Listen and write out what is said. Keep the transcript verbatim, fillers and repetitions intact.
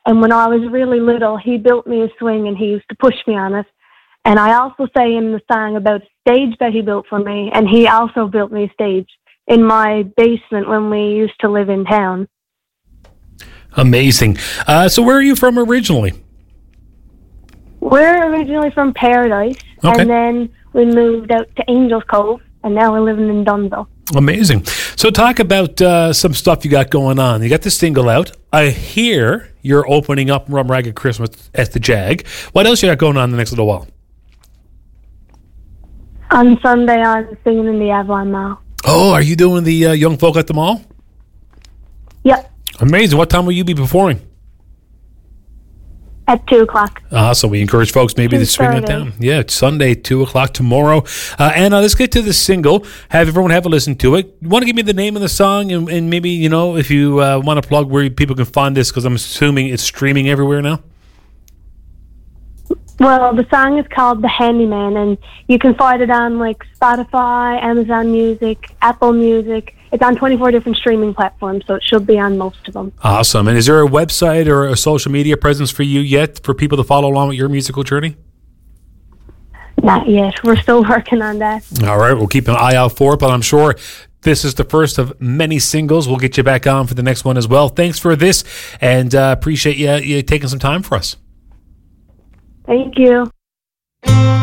And when I was really little, he built me a swing and he used to push me on it. And I also say in the song about a stage that he built for me, and he also built me a stage in my basement when we used to live in town. Amazing. Uh, so where are you from originally? We're originally from Paradise, Okay. and then we moved out to Angels Cove, and now we're living in Dunsville. Amazing. So talk about uh, some stuff you got going on. You got the single out. I hear you're opening up Rum Ragged Christmas at the Jag. What else you got going on the next little while? On Sunday, I'm singing in the Avalon Mall. Oh, are you doing the uh, Young Folk at the Mall? Yep, Amazing. What time will you be performing? at two o'clock. Uh, so we encourage folks maybe to swing it down. Yeah, it's Sunday, two o'clock tomorrow. Uh, and uh, let's get to the single. Have everyone have a listen to it. You want to give me the name of the song and, and maybe, you know, if you uh, want to plug where people can find this, because I'm assuming it's streaming everywhere now? Well, the song is called The Handyman, and you can find it on like Spotify, Amazon Music, Apple Music. It's on twenty-four different streaming platforms, so it should be on most of them. Awesome. And is there a website or a social media presence for you yet for people to follow along with your musical journey? Not yet. We're still working on that. All right. We'll keep an eye out for it, but I'm sure this is the first of many singles. We'll get you back on for the next one as well. Thanks for this, and uh, appreciate you, you taking some time for us. Thank you.